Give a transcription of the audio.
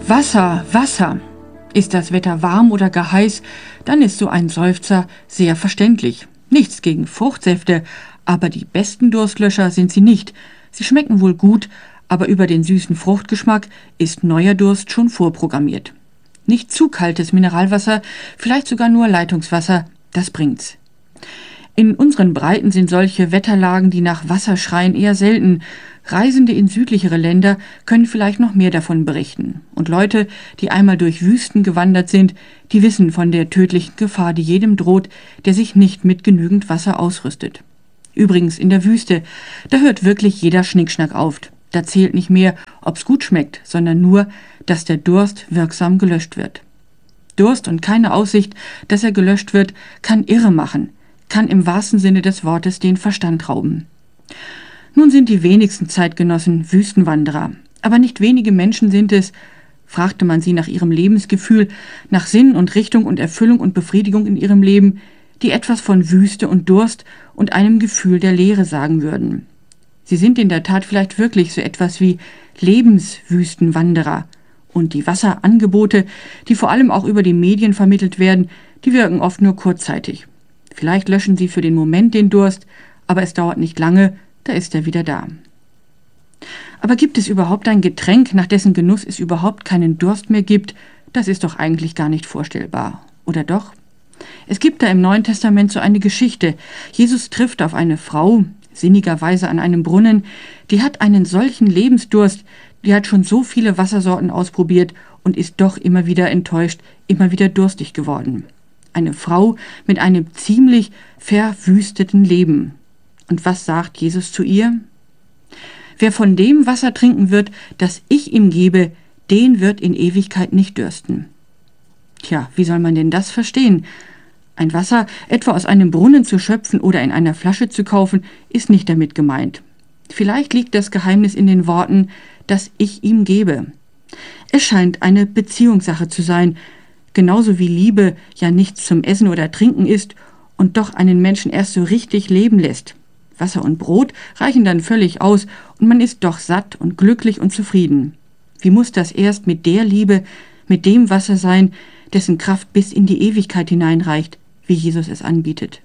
Wasser, Wasser. Ist das Wetter warm oder gar heiß, dann ist so ein Seufzer sehr verständlich. Nichts gegen Fruchtsäfte, aber die besten Durstlöscher sind sie nicht. Sie schmecken wohl gut, aber über den süßen Fruchtgeschmack ist neuer Durst schon vorprogrammiert. Nicht zu kaltes Mineralwasser, vielleicht sogar nur Leitungswasser, das bringt's. In unseren Breiten sind solche Wetterlagen, die nach Wasser schreien, eher selten. Reisende in südlichere Länder können vielleicht noch mehr davon berichten. Und Leute, die einmal durch Wüsten gewandert sind, die wissen von der tödlichen Gefahr, die jedem droht, der sich nicht mit genügend Wasser ausrüstet. Übrigens in der Wüste, da hört wirklich jeder Schnickschnack auf. Da zählt nicht mehr, ob's gut schmeckt, sondern nur, dass der Durst wirksam gelöscht wird. Durst und keine Aussicht, dass er gelöscht wird, kann irre machen, kann im wahrsten Sinne des Wortes den Verstand rauben. Nun sind die wenigsten Zeitgenossen Wüstenwanderer, aber nicht wenige Menschen sind es, fragte man sie nach ihrem Lebensgefühl, nach Sinn und Richtung und Erfüllung und Befriedigung in ihrem Leben, die etwas von Wüste und Durst und einem Gefühl der Leere sagen würden. Sie sind in der Tat vielleicht wirklich so etwas wie Lebenswüstenwanderer. Und die Wasserangebote, die vor allem auch über die Medien vermittelt werden, die wirken oft nur kurzzeitig. Vielleicht löschen sie für den Moment den Durst, aber es dauert nicht lange, da ist er wieder da. Aber gibt es überhaupt ein Getränk, nach dessen Genuss es überhaupt keinen Durst mehr gibt? Das ist doch eigentlich gar nicht vorstellbar. Oder doch? Es gibt da im Neuen Testament so eine Geschichte. Jesus trifft auf eine Frau, sinnigerweise an einem Brunnen, die hat einen solchen Lebensdurst, die hat schon so viele Wassersorten ausprobiert und ist doch immer wieder enttäuscht, immer wieder durstig geworden. Eine Frau mit einem ziemlich verwüsteten Leben. Und was sagt Jesus zu ihr? Wer von dem Wasser trinken wird, das ich ihm gebe, den wird in Ewigkeit nicht dürsten. Tja, wie soll man denn das verstehen? Ein Wasser etwa aus einem Brunnen zu schöpfen oder in einer Flasche zu kaufen, ist nicht damit gemeint. Vielleicht liegt das Geheimnis in den Worten, das ich ihm gebe. Es scheint eine Beziehungssache zu sein, genauso wie Liebe ja nichts zum Essen oder Trinken ist und doch einen Menschen erst so richtig leben lässt. Wasser und Brot reichen dann völlig aus und man ist doch satt und glücklich und zufrieden. Wie muss das erst mit der Liebe, mit dem Wasser sein, dessen Kraft bis in die Ewigkeit hineinreicht, wie Jesus es anbietet?